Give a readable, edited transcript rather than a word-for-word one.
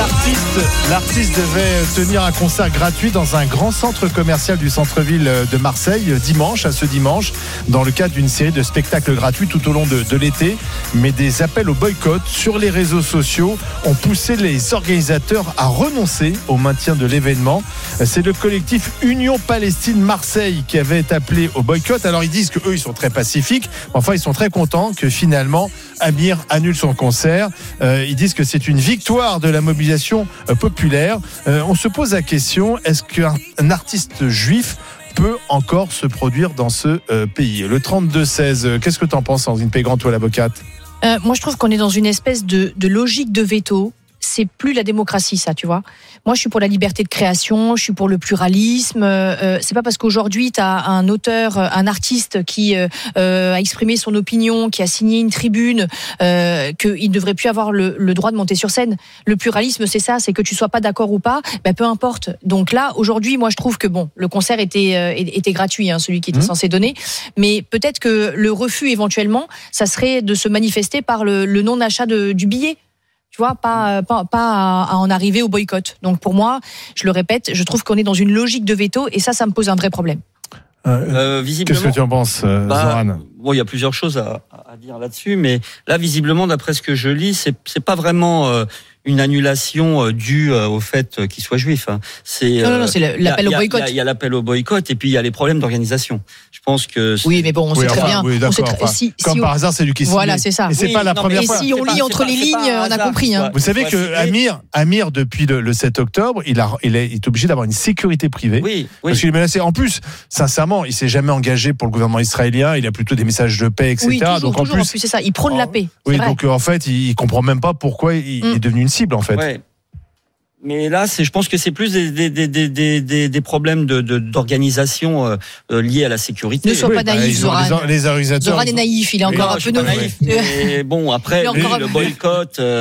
L'artiste devait tenir un concert gratuit dans un grand centre commercial du centre-ville de Marseille ce dimanche, dans le cadre d'une série de spectacles gratuits tout au long de l'été. Mais des appels au boycott sur les réseaux sociaux ont poussé les organisateurs à renoncer au maintien de l'événement. C'est le collectif Union Palestine Marseille qui avait appelé au boycott. Alors ils disent qu'eux, ils sont très pacifiques. Enfin, ils sont très contents que finalement Amir annule son concert. Ils disent que c'est une victoire de la mobilisation populaire. On se pose la question, est-ce qu'un artiste juif peut encore se produire dans ce pays? Le 32-16, qu'est-ce que tu en penses, Sandrine Pégrand, toi l'avocate? Moi je trouve qu'on est dans une espèce de logique de veto. C'est plus la démocratie, ça, tu vois. Moi, je suis pour la liberté de création, je suis pour le pluralisme. C'est pas parce qu'aujourd'hui, tu as un auteur, un artiste qui a exprimé son opinion, qui a signé une tribune, qu'il ne devrait plus avoir le droit de monter sur scène. Le pluralisme, c'est ça, c'est que tu sois pas d'accord ou pas, peu importe. Donc là, aujourd'hui, moi, je trouve que le concert était gratuit, celui qui était censé donner. Mais peut-être que le refus, éventuellement, ça serait de se manifester par le non-achat du billet. Tu vois, pas à en arriver au boycott. Donc pour moi, je le répète, je trouve qu'on est dans une logique de veto et ça me pose un vrai problème. Visiblement, qu'est-ce que tu en penses, Zoran? Bon, il y a plusieurs choses à dire là-dessus, mais là, visiblement, d'après ce que je lis, c'est pas vraiment une annulation due au fait qu'il soit juif. Non, c'est l'appel au boycott. Il y a l'appel au boycott et puis il y a les problèmes d'organisation. Je pense que oui, mais bon, on sait très bien. Oui, par hasard, c'est lui qui signe. Voilà, c'est ça. Et c'est pas la première fois. Et si on lit entre les lignes, on a compris. Vous savez que Amir, depuis le 7 octobre, il est obligé d'avoir une sécurité privée. Oui. Parce qu'il est menacé. En plus, sincèrement, il s'est jamais engagé pour le gouvernement israélien. Il a plutôt des messages de paix, etc. Oui, toujours, donc en plus, c'est ça. Il prône la paix. Oui, donc en fait, il comprend même pas pourquoi il est devenu une cible, en fait. Ouais. Mais là, je pense que c'est plus des problèmes d'organisation liés à la sécurité. Ne sois pas naïf, Zoran. Les organisateurs. Zoran est naïf, il est encore un peu naïf. Mais bon, après, le boycott.